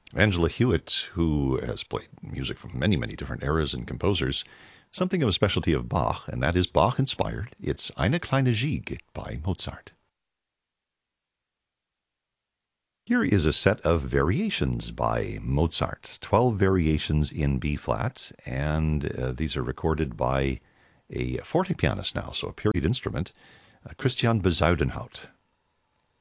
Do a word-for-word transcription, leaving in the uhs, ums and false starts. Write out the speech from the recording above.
Angela Hewitt, who has played music from many, many different eras and composers, something of a specialty of Bach, and that is Bach inspired. It's Eine kleine Gigue by Mozart. Here is a set of variations by Mozart, twelve variations in B flat, and uh, these are recorded by a forte pianist now, so a period instrument, uh, Christian Bezuidenhout.